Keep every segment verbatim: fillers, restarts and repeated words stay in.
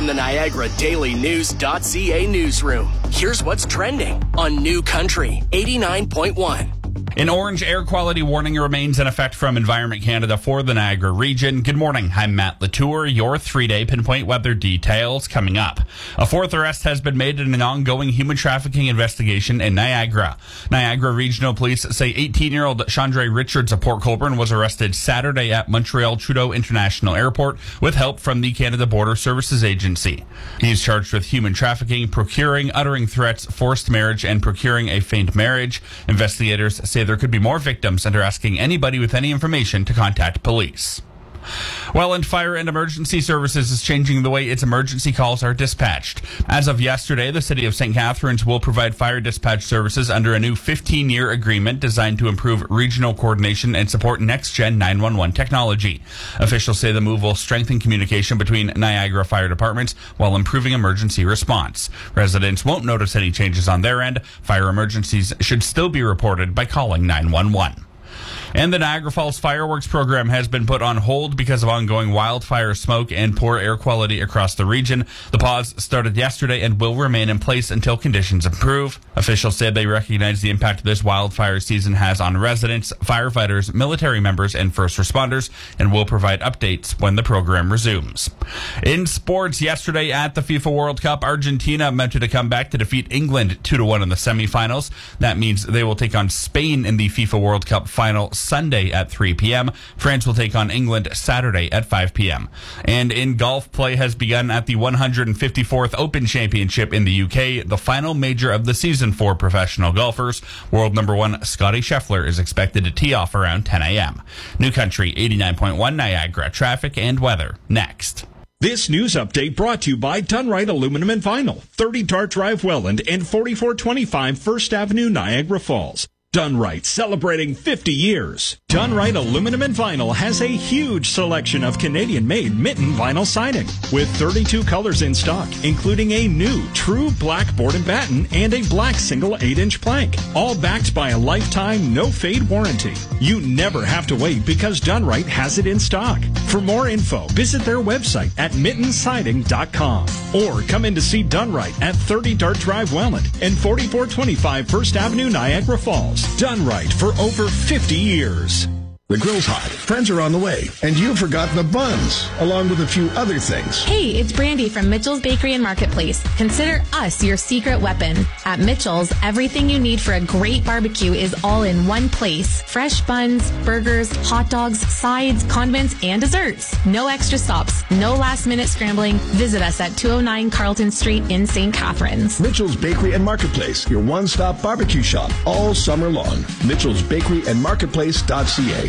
From the Niagara Daily News .ca newsroom, here's what's trending on New Country eighty-nine point one. An orange air quality warning remains in effect from Environment Canada for the Niagara region. Good morning. I'm Matt Latour. Your three-day pinpoint weather details coming up. A fourth arrest has been made in an ongoing human trafficking investigation in Niagara. Niagara Regional Police say eighteen-year-old Chandre Richards of Port Colborne was arrested Saturday at Montreal Trudeau International Airport with help from the Canada Border Services Agency. He's charged with human trafficking, procuring, uttering threats, forced marriage, and procuring a feigned marriage. Investigators say there could be more victims and are asking anybody with any information to contact police. Welland Fire and Emergency Services is changing the way its emergency calls are dispatched. As of yesterday, the City of Saint Catharines will provide fire dispatch services under a new fifteen-year agreement designed to improve regional coordination and support next-gen nine one one technology. Officials say the move will strengthen communication between Niagara fire departments while improving emergency response. Residents won't notice any changes on their end. Fire emergencies should still be reported by calling nine one one. And the Niagara Falls Fireworks Program has been put on hold because of ongoing wildfire smoke and poor air quality across the region. The pause started yesterday and will remain in place until conditions improve. Officials said they recognize the impact this wildfire season has on residents, firefighters, military members, and first responders, and will provide updates when the program resumes. In sports, yesterday at the FIFA World Cup, Argentina mounted a comeback to defeat England two to one in the semifinals. That means they will take on Spain in the FIFA World Cup final Sunday at three p.m. France will take on England Saturday at five p.m. And in golf, play has begun at the one hundred fifty-fourth Open Championship in the U K, the final major of the season for professional golfers. World number one Scotty Scheffler is expected to tee off around ten a.m. New Country eighty-nine point one Niagara traffic and weather next. This news update brought to you by Dunright Aluminum and Vinyl, thirty Dart Drive, Welland, and forty-four twenty-five First Avenue, Niagara Falls. Dunright, celebrating fifty years. Dunright Aluminum and Vinyl has a huge selection of Canadian-made mitten vinyl siding with thirty-two colors in stock, including a new true black board and batten and a black single eight-inch plank, all backed by a lifetime no-fade warranty. You never have to wait because Dunright has it in stock. For more info, visit their website at mitten siding dot com or come in to see Dunright at thirty Dart Drive, Welland, and forty-four twenty-five First Avenue, Niagara Falls. Dunright for over fifty years. The grill's hot, friends are on the way, and you've forgotten the buns, along with a few other things. Hey, it's Brandy from Mitchell's Bakery and Marketplace. Consider us your secret weapon. At Mitchell's, everything you need for a great barbecue is all in one place. Fresh buns, burgers, hot dogs, sides, condiments, and desserts. No extra stops, no last-minute scrambling. Visit us at two oh nine Carlton Street in Saint Catharines. Mitchell's Bakery and Marketplace, your one-stop barbecue shop all summer long. Mitchell's Bakery and Marketplace dot c a.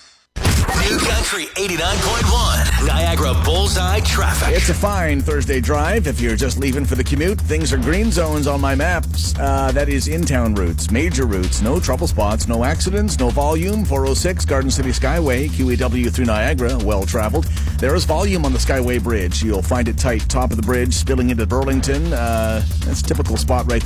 New Country eighty-nine point one, Niagara Bullseye Traffic. It's a fine Thursday drive. If you're just leaving for the commute, things are green zones on my maps. Uh, that is in-town routes, major routes, no trouble spots, no accidents, no volume. four oh six Garden City Skyway, Q E W through Niagara, well-traveled. There is volume on the Skyway Bridge. You'll find it tight, top of the bridge, spilling into Burlington. Uh, that's a typical spot right there.